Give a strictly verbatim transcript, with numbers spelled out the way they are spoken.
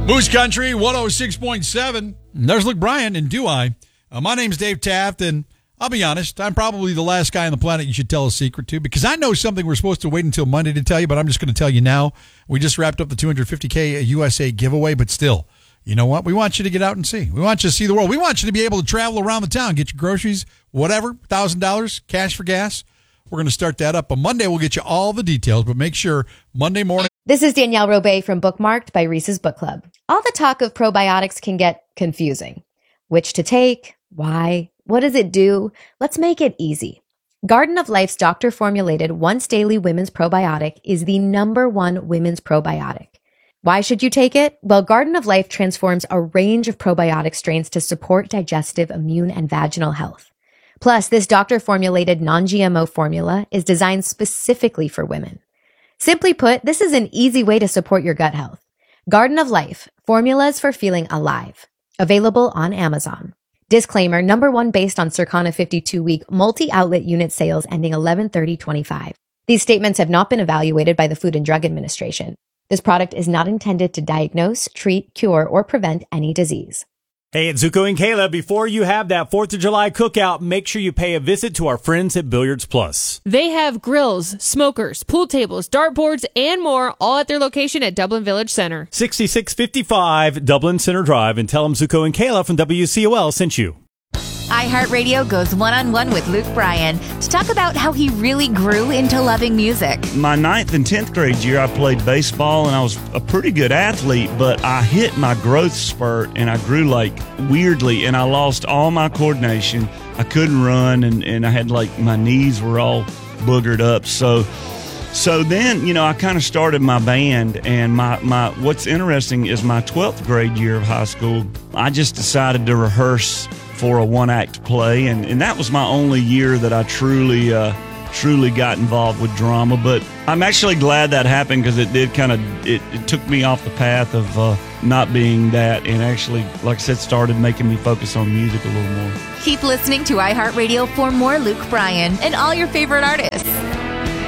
Moose Country one oh six point seven. There's Luke Bryan, and do I? Uh, my name's Dave Taft, and I'll be honest, I'm probably the last guy on the planet you should tell a secret to, because I know something we're supposed to wait until Monday to tell you, but I'm just going to tell you now. We just wrapped up the two hundred fifty K U S A giveaway, but still, you know what? We want you to get out and see. We want you to see the world. We want you to be able to travel around the town, get your groceries, whatever, one thousand dollars, cash for gas. We're going to start that up. On Monday, we'll get you all the details, but make sure Monday morning. This is Danielle Robay from Bookmarked by Reese's Book Club. All the talk of probiotics can get confusing. Which to take? Why? What does it do? Let's make it easy. Garden of Life's doctor-formulated once daily women's probiotic is the number one women's probiotic. Why should you take it? Well, Garden of Life transforms a range of probiotic strains to support digestive, immune, and vaginal health. Plus, this doctor-formulated non-G M O formula is designed specifically for women. Simply put, this is an easy way to support your gut health. Garden of Life, formulas for feeling alive. Available on Amazon. Disclaimer, number one based on Circana fifty-two week multi-outlet unit sales ending eleven thirty twenty-five. These statements have not been evaluated by the Food and Drug Administration. This product is not intended to diagnose, treat, cure, or prevent any disease. Hey, it's Zuko and Kayla. Before you have that fourth of July cookout, make sure you pay a visit to our friends at Billiards Plus. They have grills, smokers, pool tables, dartboards, and more, all at their location at Dublin Village Center. sixty-six fifty-five Dublin Center Drive, and tell them Zuko and Kayla from W C O L sent you. iHeartRadio goes one-on-one with Luke Bryan to talk about how he really grew into loving music. My ninth and tenth grade year, I played baseball, and I was a pretty good athlete, but I hit my growth spurt, and I grew, like, weirdly, and I lost all my coordination. I couldn't run, and, and I had, like, my knees were all boogered up. So so then, you know, I kind of started my band, and my, my what's interesting is my twelfth grade year of high school, I just decided to rehearse for a one-act play, and, and that was my only year that I truly uh, truly got involved with drama. But I'm actually glad that happened, because it did kind of, it, it took me off the path of uh, not being that, and actually, like I said, started making me focus on music a little more. Keep listening to iHeartRadio for more Luke Bryan and all your favorite artists.